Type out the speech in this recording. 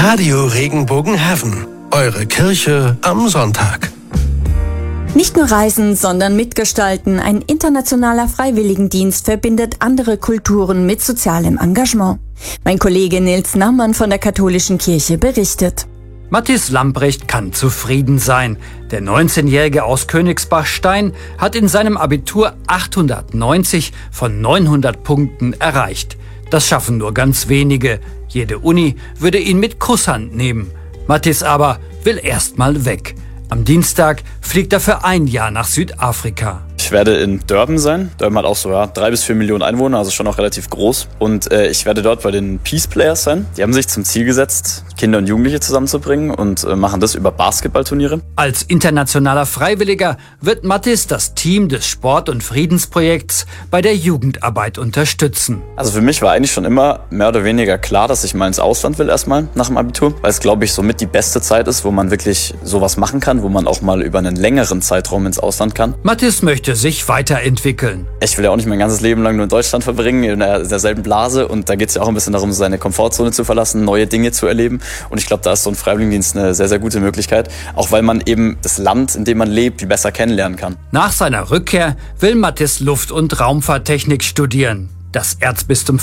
Radio Regenbogen Heaven. Eure Kirche am Sonntag. Nicht nur reisen, sondern mitgestalten. Ein internationaler Freiwilligendienst verbindet andere Kulturen mit sozialem Engagement. Mein Kollege Nils Naumann von der Katholischen Kirche berichtet. Mathis Lamprecht kann zufrieden sein. Der 19-Jährige aus Königsbachstein hat in seinem Abitur 890 von 900 Punkten erreicht. Das schaffen nur ganz wenige. Jede Uni würde ihn mit Kusshand nehmen. Mathis aber will erst mal weg. Am Dienstag fliegt er für ein Jahr nach Südafrika. Ich werde in Durban sein. Durban hat auch so 3 bis 4 Millionen Einwohner, also schon auch relativ groß. Und ich werde dort bei den Peace Players sein. Die haben sich zum Ziel gesetzt, Kinder und Jugendliche zusammenzubringen und machen das über Basketballturniere. Als internationaler Freiwilliger wird Mathis das Team des Sport- und Friedensprojekts bei der Jugendarbeit unterstützen. Also für mich war eigentlich schon immer mehr oder weniger klar, dass ich mal ins Ausland will erstmal nach dem Abitur. Weil es, glaube ich, somit die beste Zeit ist, wo man wirklich sowas machen kann, wo man auch mal über einen längeren Zeitraum ins Ausland kann. Mathis möchte sich weiterentwickeln. Ich will ja auch nicht mein ganzes Leben lang nur in Deutschland verbringen, in derselben Blase. Und da geht es ja auch ein bisschen darum, seine Komfortzone zu verlassen, neue Dinge zu erleben. Und ich glaube, da ist so ein Freiwilligendienst eine sehr, sehr gute Möglichkeit. Auch weil man eben das Land, in dem man lebt, viel besser kennenlernen kann. Nach seiner Rückkehr will Mathis Luft- und Raumfahrttechnik studieren. Das Erzbistum